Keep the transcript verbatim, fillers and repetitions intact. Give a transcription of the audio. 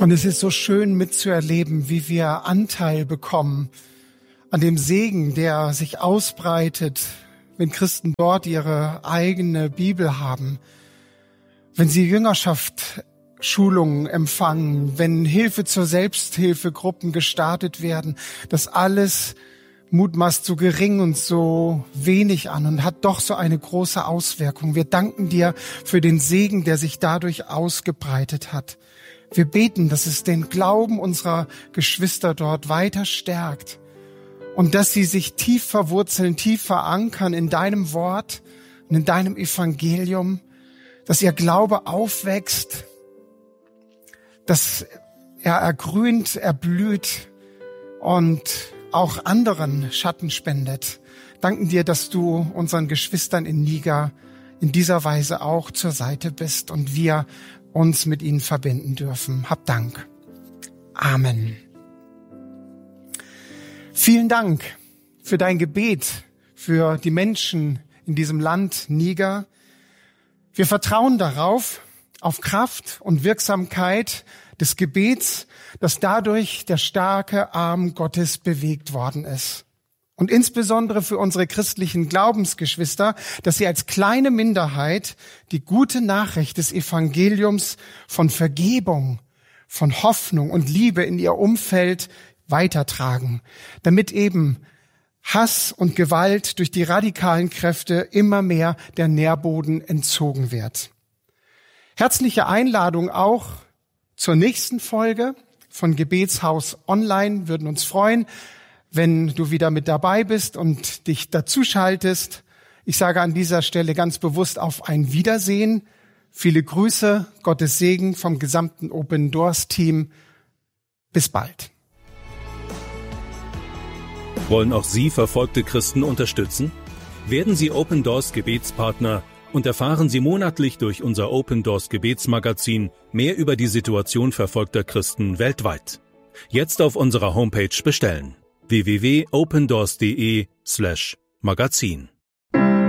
Und es ist so schön mitzuerleben, wie wir Anteil bekommen an dem Segen, der sich ausbreitet, wenn Christen dort ihre eigene Bibel haben, wenn sie Jüngerschaft Schulungen empfangen, wenn Hilfe zur Selbsthilfegruppen gestartet werden. Das alles mutmaßt so gering und so wenig an und hat doch so eine große Auswirkung. Wir danken dir für den Segen, der sich dadurch ausgebreitet hat. Wir beten, dass es den Glauben unserer Geschwister dort weiter stärkt und dass sie sich tief verwurzeln, tief verankern in deinem Wort und in deinem Evangelium, dass ihr Glaube aufwächst, dass er ergrünt, erblüht und auch anderen Schatten spendet. Danken dir, dass du unseren Geschwistern in Niger in dieser Weise auch zur Seite bist und wir uns mit ihnen verbinden dürfen. Hab Dank. Amen. Vielen Dank für dein Gebet, für die Menschen in diesem Land Niger. Wir vertrauen darauf, auf Kraft und Wirksamkeit des Gebets, dass dadurch der starke Arm Gottes bewegt worden ist. Und insbesondere für unsere christlichen Glaubensgeschwister, dass sie als kleine Minderheit die gute Nachricht des Evangeliums von Vergebung, von Hoffnung und Liebe in ihr Umfeld weitertragen, damit eben Hass und Gewalt durch die radikalen Kräfte immer mehr der Nährboden entzogen wird. Herzliche Einladung auch zur nächsten Folge von Gebetshaus Online. Würden uns freuen, wenn du wieder mit dabei bist und dich dazuschaltest. Ich sage an dieser Stelle ganz bewusst auf ein Wiedersehen. Viele Grüße, Gottes Segen vom gesamten Open Doors Team. Bis bald. Wollen auch Sie verfolgte Christen unterstützen? Werden Sie Open Doors Gebetspartner und erfahren Sie monatlich durch unser Open Doors Gebetsmagazin mehr über die Situation verfolgter Christen weltweit. Jetzt auf unserer Homepage bestellen: w w w punkt opendoors punkt de slash magazin.